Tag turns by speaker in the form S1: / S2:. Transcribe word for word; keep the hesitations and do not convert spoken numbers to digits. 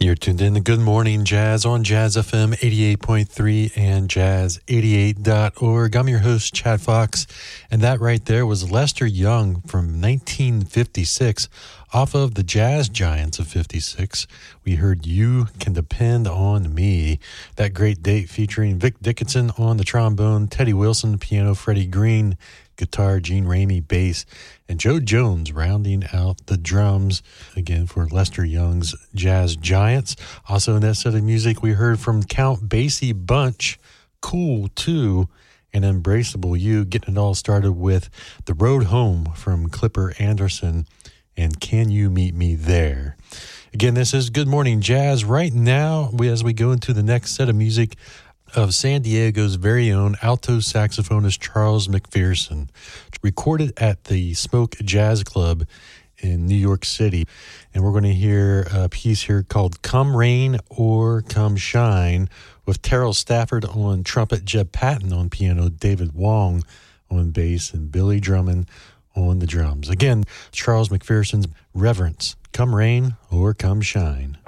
S1: You're tuned in to Good Morning Jazz on Jazz F M eighty-eight point three and jazz eighty-eight dot org. I'm your host, Chad Fox, and that right there was Lester Young from nineteen fifty-six off of the Jazz Giants of fifty-six. We heard You Can Depend on Me. That great date featuring Vic Dickinson on the trombone, Teddy Wilson piano, Freddie Green guitar, Gene Ramey bass, and Joe Jones rounding out the drums, again, for Lester Young's Jazz Giants. Also in that set of music, we heard from Count Basie Bunch, Cool two, and Embraceable You, getting it all started with The Road Home from Clipper Anderson and Can You Meet Me There. Again, this is Good Morning Jazz. Right now, we, as we go into the next set of music, of San Diego's very own alto saxophonist Charles McPherson, recorded at the Smoke Jazz Club in New York City. And we're going to hear a piece here called Come Rain or Come Shine, with Terrell Stafford on trumpet, Jeb Patton on piano, David Wong on bass, and Billy Drummond on the drums. Again, Charles McPherson's Reverence, Come Rain or Come Shine.